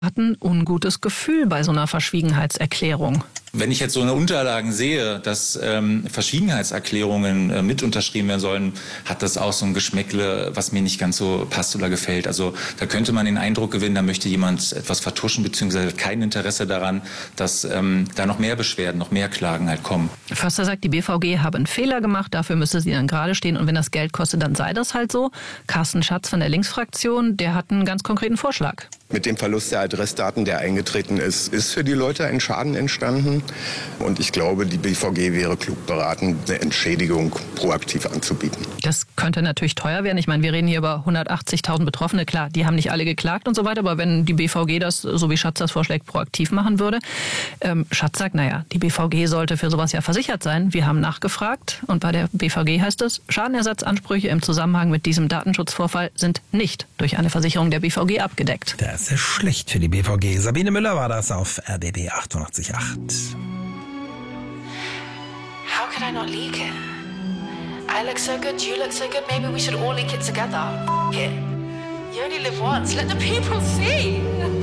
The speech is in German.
Hat ein ungutes Gefühl bei so einer Verschwiegenheitserklärung. Wenn ich jetzt so eine Unterlagen sehe, dass Verschwiegenheitserklärungen mit unterschrieben werden sollen, hat das auch so ein Geschmäckle, was mir nicht ganz so passt oder gefällt. Also da könnte man den Eindruck gewinnen, da möchte jemand etwas vertuschen, beziehungsweise hat kein Interesse daran, dass da noch mehr Beschwerden, noch mehr Klagen halt kommen. Förster sagt, die BVG habe einen Fehler gemacht, dafür müsste sie dann gerade stehen und wenn das Geld kostet, dann sei das halt so. Carsten Schatz von der Linksfraktion, der hat einen ganz konkreten Vorschlag. Mit dem Verlust der Adressdaten, der eingetreten ist für die Leute ein Schaden entstanden. Und ich glaube, die BVG wäre klug beraten, eine Entschädigung proaktiv anzubieten. Das könnte natürlich teuer werden. Ich meine, wir reden hier über 180.000 Betroffene. Klar, die haben nicht alle geklagt und so weiter. Aber wenn die BVG das, so wie Schatz das vorschlägt, proaktiv machen würde. Schatz sagt, naja, die BVG sollte für sowas ja versichert sein. Wir haben nachgefragt. Und bei der BVG heißt es, Schadenersatzansprüche im Zusammenhang mit diesem Datenschutzvorfall sind nicht durch eine Versicherung der BVG abgedeckt. Das ist schlecht für die BVG. Sabine Müller war das auf RBB 88.8. How could I not leak it? I look so good, you look so good, maybe we should all leak it together. F*** it. You only live once, let the people see.